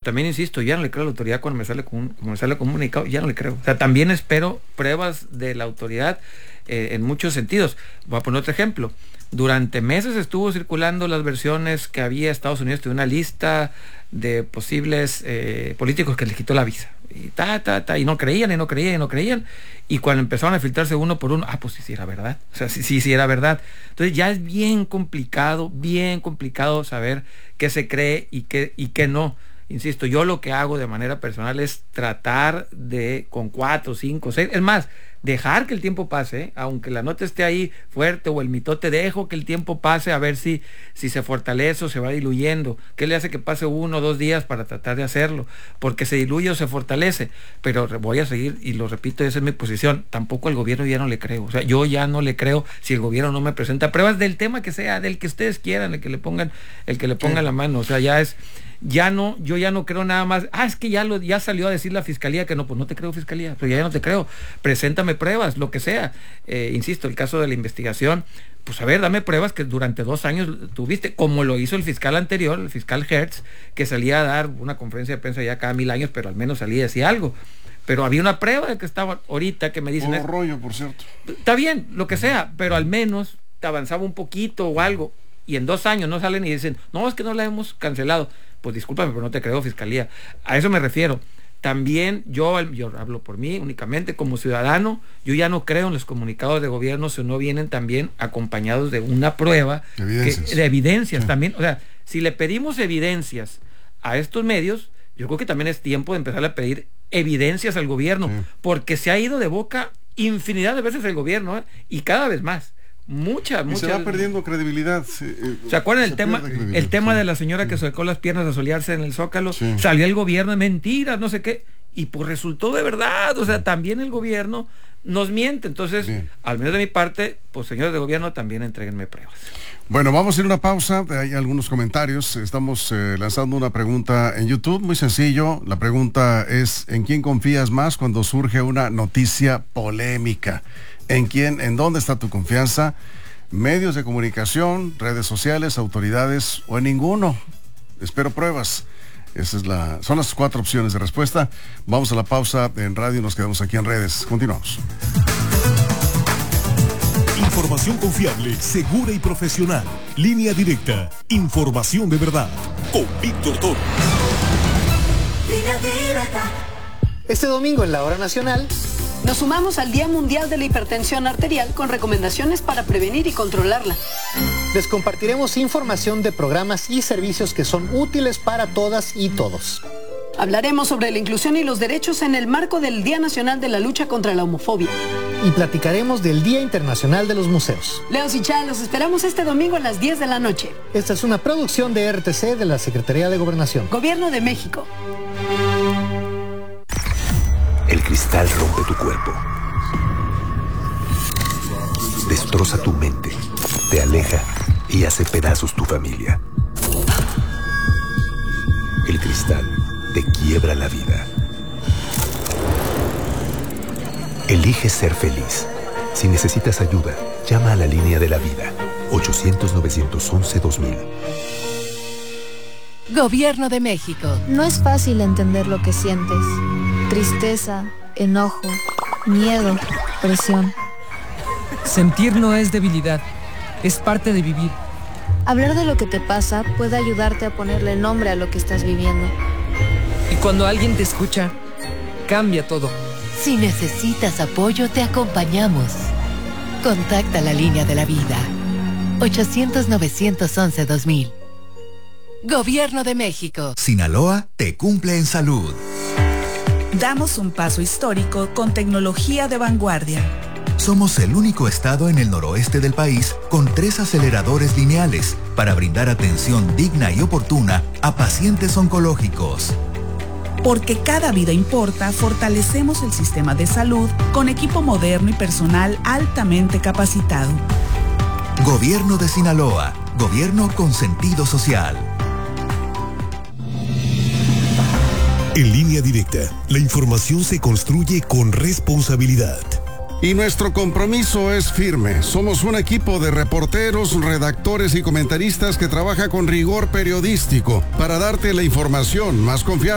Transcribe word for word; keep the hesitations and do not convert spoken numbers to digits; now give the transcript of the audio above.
también insisto, ya no le creo a la autoridad cuando me sale con, como me sale comunicado, ya no le creo. O sea, también espero pruebas de la autoridad eh, en muchos sentidos. Voy a poner otro ejemplo. Durante meses estuvo circulando las versiones que había Estados Unidos de una lista de posibles eh, políticos que les quitó la visa. Y ta, ta, ta, y no creían, y no creían, y no creían. Y cuando empezaron a filtrarse uno por uno, ah, pues sí, sí era verdad. O sea, sí, sí, sí era verdad. Entonces ya es bien complicado, bien complicado saber qué se cree y qué, y qué no. Insisto, yo lo que hago de manera personal es tratar de, con cuatro, cinco, seis, es más, dejar que el tiempo pase, ¿eh? Aunque la nota esté ahí fuerte o el mitote, dejo que el tiempo pase a ver si, si se fortalece o se va diluyendo. ¿Qué le hace que pase uno o dos días para tratar de hacerlo? Porque se diluye o se fortalece. Pero voy a seguir, y lo repito, esa es mi posición, tampoco al gobierno ya no le creo. O sea, yo ya no le creo si el gobierno no me presenta pruebas del tema que sea, del que ustedes quieran, el que le pongan, el que le ponga sí. la mano. O sea, ya es... Ya no, yo ya no creo nada más. Ah, es que ya lo, ya salió a decir la fiscalía que no, pues no te creo, fiscalía, pero ya no te creo. Preséntame pruebas, lo que sea. Eh, insisto, el caso de la investigación, pues a ver, dame pruebas que durante dos años tuviste, como lo hizo el fiscal anterior, el fiscal Hertz, que salía a dar una conferencia de prensa ya cada mil años, pero al menos salía y decía algo. Pero había una prueba de que estaba ahorita que me dicen... Todo rollo, por cierto. Está bien, lo que sea, pero al menos te avanzaba un poquito o algo. Y en dos años no salen y dicen, no, es que no la hemos cancelado. Pues discúlpame, pero no te creo, fiscalía. A eso me refiero. También yo, yo hablo por mí únicamente como ciudadano, yo ya no creo en los comunicados de gobierno si no vienen también acompañados de una prueba, evidencias. Que, de evidencias sí. también. O sea, si le pedimos evidencias a estos medios, yo creo que también es tiempo de empezar a pedir evidencias al gobierno, sí. porque se ha ido de boca infinidad de veces el gobierno, ¿eh? Y cada vez más. Mucha, mucha. Se va perdiendo credibilidad. Eh, ¿Se acuerdan el tema, el tema sí. de la señora que sacó las piernas a solearse en el Zócalo? Sí. Salió el gobierno de mentiras, no sé qué, y pues resultó de verdad. O sea, también el gobierno nos miente. Entonces, bien. Al menos de mi parte, pues señores de gobierno, también entréguenme pruebas. Bueno, vamos a ir a una pausa. Hay algunos comentarios. Estamos eh, lanzando una pregunta en YouTube, muy sencillo. La pregunta es: ¿en quién confías más cuando surge una noticia polémica? ¿En quién, en dónde está tu confianza? ¿Medios de comunicación, redes sociales, autoridades o en ninguno? Espero pruebas. Esa es la, son las cuatro opciones de respuesta. Vamos a la pausa en radio y nos quedamos aquí en redes. Continuamos. Información confiable, segura y profesional. Línea directa. Información de verdad. Con Víctor Toro. Línea directa. Este domingo en la Hora Nacional nos sumamos al Día Mundial de la Hipertensión Arterial con recomendaciones para prevenir y controlarla. Les compartiremos información de programas y servicios que son útiles para todas y todos. Hablaremos sobre la inclusión y los derechos en el marco del Día Nacional de la Lucha contra la Homofobia. Y platicaremos del Día Internacional de los Museos. Leos y Chá, los esperamos este domingo a las diez de la noche. Esta es una producción de R T C de la Secretaría de Gobernación. Gobierno de México. El cristal rompe tu cuerpo, destroza tu mente, te aleja y hace pedazos tu familia. El cristal te quiebra la vida. Elige ser feliz. Si necesitas ayuda, llama a la línea de la vida, ochocientos, novecientos once, dos mil. Gobierno de México. No es fácil entender lo que sientes. Tristeza, enojo, miedo, presión. Sentir no es debilidad, es parte de vivir. Hablar de lo que te pasa puede ayudarte a ponerle nombre a lo que estás viviendo. Y cuando alguien te escucha, cambia todo. Si necesitas apoyo, te acompañamos. Contacta la línea de la vida, ochocientos, novecientos once, dos mil. Gobierno de México. Sinaloa te cumple en salud. Damos un paso histórico con tecnología de vanguardia. Somos el único estado en el noroeste del país con tres aceleradores lineales para brindar atención digna y oportuna a pacientes oncológicos. Porque cada vida importa, fortalecemos el sistema de salud con equipo moderno y personal altamente capacitado. Gobierno de Sinaloa, gobierno con sentido social. En Línea Directa, la información se construye con responsabilidad. Y nuestro compromiso es firme. Somos un equipo de reporteros, redactores y comentaristas que trabaja con rigor periodístico para darte la información más confiable